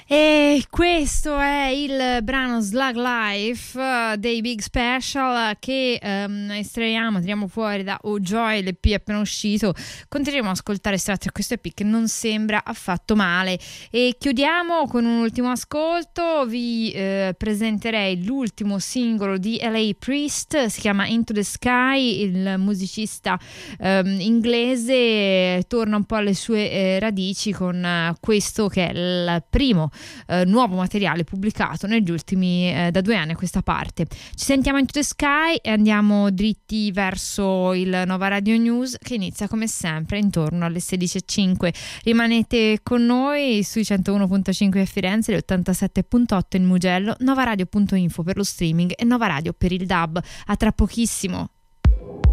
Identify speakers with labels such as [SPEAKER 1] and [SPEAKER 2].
[SPEAKER 1] E questo è il brano Slug Life dei Big Special che estraiamo, tiriamo fuori da Oh Joy, l'EP appena uscito. Continueremo ad ascoltare estratti da questo EP che non sembra affatto male. E chiudiamo con un ultimo ascolto. Vi presenterei l'ultimo singolo di LA Priest, si chiama Into the Sky. Il musicista inglese torna un po' alle sue radici con questo che è il primo nuovo materiale pubblicato negli ultimi da 2 anni a questa parte. Ci sentiamo Into the Sky e andiamo dritti verso il Nova Radio News, che inizia come sempre intorno alle 16:05. Rimanete con noi sui 101.5 a Firenze, e 87.8 in Mugello, novaradio.info per lo streaming e Nova Radio per il DAB. A tra pochissimo.